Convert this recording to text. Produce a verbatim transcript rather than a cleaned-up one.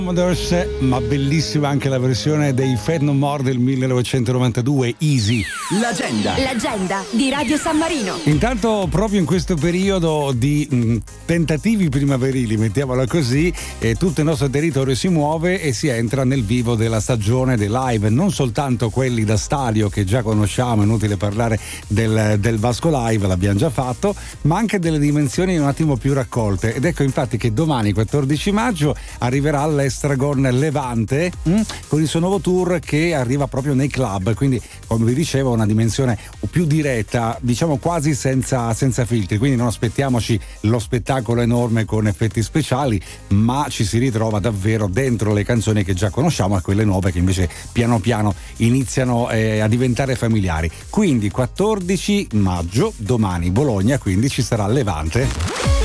Commodores, ma bellissima anche la versione dei Fate No More del millenovecentonovantadue, Easy. L'agenda. L'agenda di Radio San Marino. Intanto, proprio in questo periodo di mh, tentativi primaverili, mettiamola così, eh, tutto il nostro territorio si muove e si entra nel vivo della stagione dei live, non soltanto quelli da stadio che già conosciamo, inutile parlare del, del Vasco Live, l'abbiamo già fatto, ma anche delle dimensioni un attimo più raccolte. Ed ecco infatti che domani, quattordici maggio, arriverà l'Estragon Levante mh, con il suo nuovo tour che arriva proprio nei club, quindi come vi dicevo una dimensione più diretta, diciamo quasi senza, senza filtri, quindi non aspettiamoci lo spettacolo enorme con effetti speciali, ma ci si ritrova davvero dentro le canzoni che già conosciamo e quelle nuove che invece piano piano iniziano eh, a diventare familiari. Quindi quattordici maggio, domani Bologna, quindi ci sarà Levante.